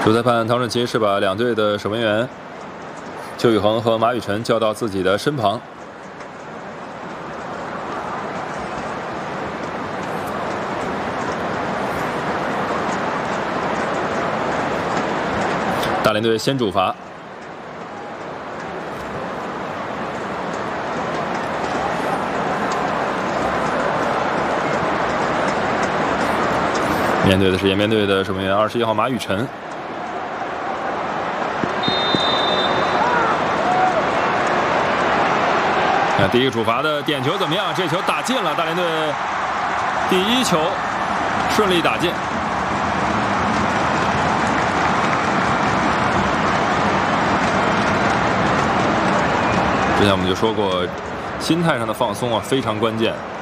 主裁判唐顺奇是把两队的守门员邱宇恒和马雨辰叫到自己的身旁。大连队先主罚。面对的是延边队的守门员21号马雨辰。那第一个主罚的点球怎么样？这球打进了，大连队第一球顺利打进。之前我们就说过，心态上的放松啊非常关键。